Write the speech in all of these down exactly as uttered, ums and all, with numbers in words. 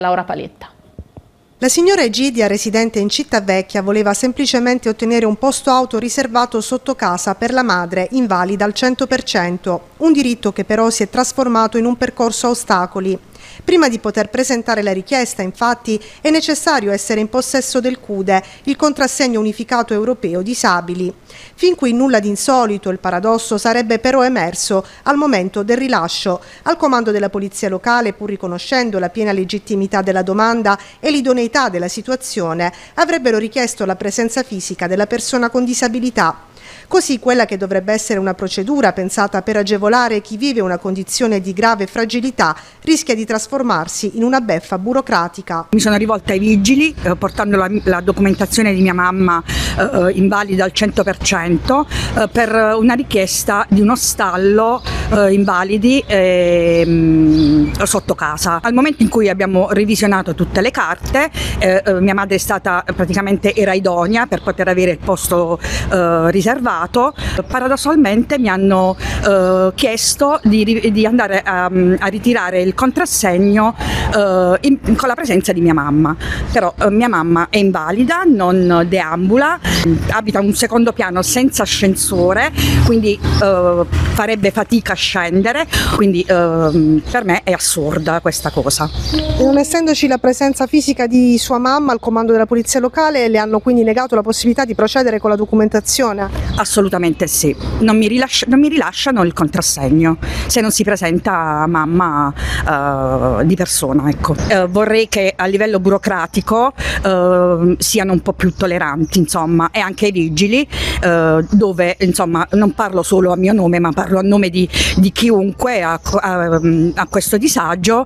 Laura Paletta. La signora Egidia, residente in Cittavecchia, voleva semplicemente ottenere un posto auto riservato sotto casa per la madre, invalida al cento per cento, un diritto che però si è trasformato in un percorso a ostacoli. Prima di poter presentare la richiesta, infatti, è necessario essere in possesso del C U D E, il contrassegno unificato europeo disabili. Fin qui nulla di insolito, il paradosso sarebbe però emerso al momento del rilascio. Al comando della polizia locale, pur riconoscendo la piena legittimità della domanda e l'idoneità della situazione, avrebbero richiesto la presenza fisica della persona con disabilità. Così quella che dovrebbe essere una procedura pensata per agevolare chi vive una condizione di grave fragilità rischia di trasformarsi in una beffa burocratica. Mi sono rivolta ai vigili eh, portando la, la documentazione di mia mamma eh, invalida al cento per cento eh, per una richiesta di uno stallo eh, invalidi eh, mh, sotto casa. Al momento in cui abbiamo revisionato tutte le carte, eh, eh, mia madre è stata praticamente era idonea per poter avere il posto eh, riservato. Paradossalmente mi hanno eh, chiesto di, di andare a, a ritirare il contrassegno eh, in, con la presenza di mia mamma, però eh, mia mamma è invalida, non deambula, abita un secondo piano senza ascensore, quindi eh, farebbe fatica a scendere, quindi eh, per me è assurda questa cosa. E non essendoci la presenza fisica di sua mamma al comando della polizia locale, le hanno quindi negato la possibilità di procedere con la documentazione? Assolutamente sì, non mi, rilasci- non mi rilasciano il contrassegno se non si presenta mamma uh, di persona. Ecco. Uh, vorrei che a livello burocratico uh, siano un po' più tolleranti, insomma, e anche i vigili, uh, dove insomma non parlo solo a mio nome, ma parlo a nome di, di chiunque ha, ha, ha questo disagio.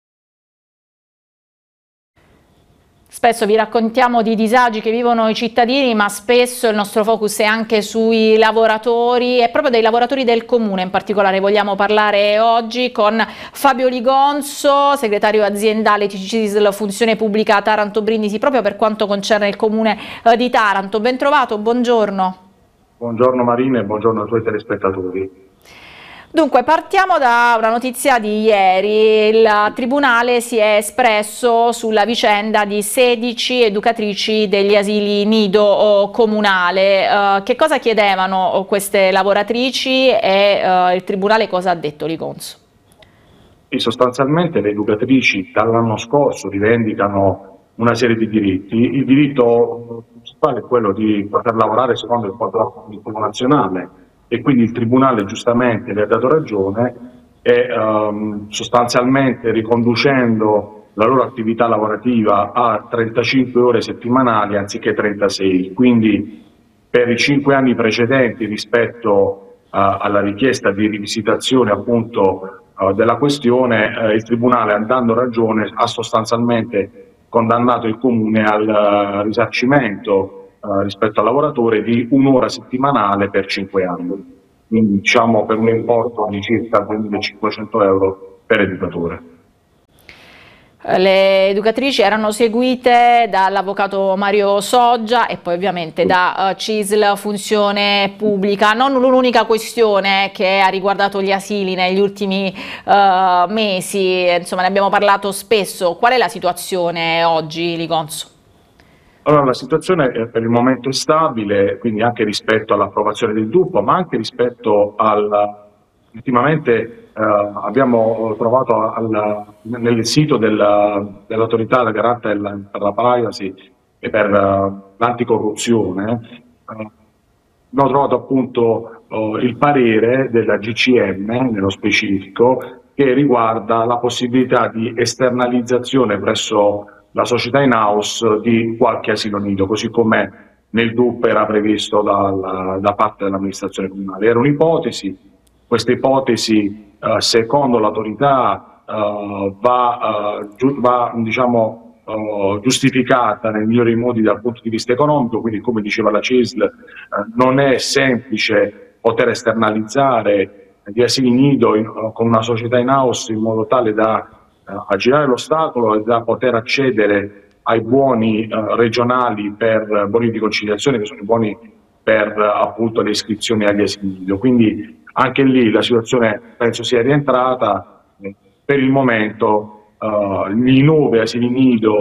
Spesso vi raccontiamo di disagi che vivono i cittadini, ma spesso il nostro focus è anche sui lavoratori e proprio dei lavoratori del comune. In particolare vogliamo parlare oggi con Fabio Ligonzo, segretario aziendale T C I S L Funzione Pubblica Taranto Brindisi, proprio per quanto concerne il comune di Taranto. Ben trovato, buongiorno. Buongiorno Marina e buongiorno ai tuoi telespettatori. Dunque, partiamo da una notizia di ieri. Il Tribunale si è espresso sulla vicenda di sedici educatrici degli asili nido comunale. Uh, che cosa chiedevano queste lavoratrici e uh, il Tribunale cosa ha detto, Ligonzo? E sostanzialmente le educatrici dall'anno scorso rivendicano una serie di diritti. Il diritto principale è quello di poter lavorare secondo il contratto collettivo nazionale, e quindi il Tribunale giustamente le ha dato ragione e um, sostanzialmente riconducendo la loro attività lavorativa a trentacinque ore settimanali anziché trentasei, quindi per i cinque anni precedenti rispetto uh, alla richiesta di rivisitazione appunto uh, della questione, uh, il Tribunale, andando ragione, ha sostanzialmente condannato il Comune al uh, risarcimento Uh, rispetto al lavoratore di un'ora settimanale per cinque anni, quindi diciamo per un importo di circa duemilacinquecento euro per educatore. Le educatrici erano seguite dall'avvocato Mario Soggia e poi ovviamente da uh, C I S L Funzione Pubblica. Non l'unica questione che ha riguardato gli asili negli ultimi uh, mesi, insomma ne abbiamo parlato spesso. Qual è la situazione oggi, Ligonzo? Allora, la situazione per il momento è stabile, quindi anche rispetto all'approvazione del D U P, ma anche rispetto al... Ultimamente eh, abbiamo trovato al, nel sito del, dell'autorità la garante del, per la privacy e per uh, l'anticorruzione, eh, abbiamo trovato appunto uh, il parere della G C M, nello specifico, che riguarda la possibilità di esternalizzazione presso la società in house di qualche asilo nido, così come nel D U P era previsto dal, da parte dell'amministrazione comunale. Era un'ipotesi, questa ipotesi eh, secondo l'autorità eh, va, eh, giu va diciamo, eh, giustificata nei migliori modi dal punto di vista economico, quindi come diceva la C I S L eh, non è semplice poter esternalizzare gli asili nido in, con una società in house in modo tale da a girare l'ostacolo e da poter accedere ai buoni uh, regionali per buoni di conciliazione, che sono i buoni per uh, appunto le iscrizioni agli asili nido. Quindi anche lì la situazione penso sia rientrata. Per il momento uh, uh, il nove asili nido